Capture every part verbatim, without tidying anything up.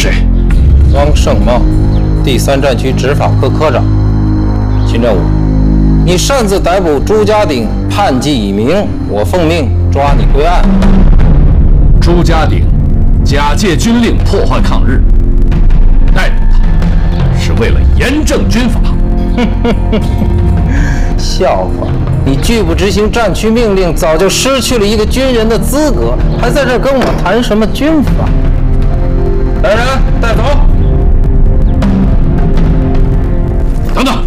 谁？ 庄胜茂，第三战区执法科科长。秦振武，你擅自逮捕朱家鼎，叛纪已明，我奉命抓你归案。 朱家鼎假借军令破坏抗日，逮捕他是为了严正军法。 笑话！你拒不执行战区命令，早就失去了一个军人的资格，还在这跟我谈什么军法？来人，带走！ 等等，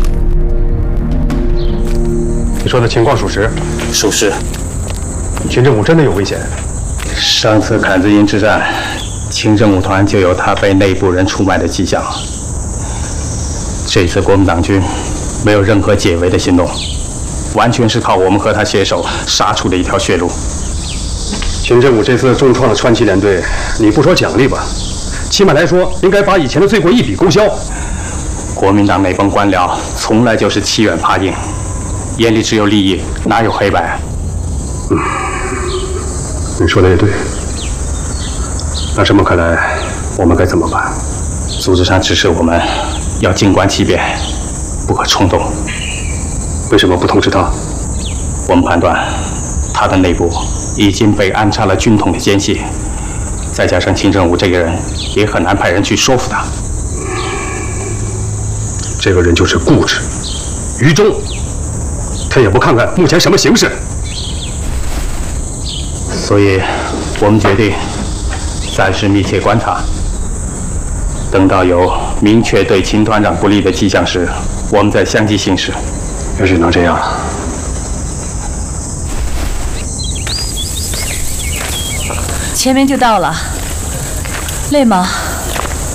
你说的情况属实？ 属实。 秦振武真的有危险？ 上次坎子营之战，清政务团就有他被内部人出卖的迹象。这次国民党军没有任何解围的行动，完全是靠我们和他携手杀出的一条血路。 秦振武这次重创了川崎联队，你不说奖励吧，起码来说应该把以前的罪过一笔勾销。 国民党内帮官僚从来就是欺软怕硬，眼里只有利益，哪有黑白？ 嗯，你说的也对。那这么看来，我们该怎么办？ 组织上指示我们要静观其变，不可冲动。 为什么不通知他？ 我们判断，他的内部已经被安插了军统的奸细，再加上秦振武这个人，也很难派人去说服他。 这个人就是固执、愚忠，他也不看看目前什么形势。 所以，我们决定暂时密切观察，等到有明确对秦团长不利的迹象时，我们再相继行事。 也只能这样。 前面就到了，累吗？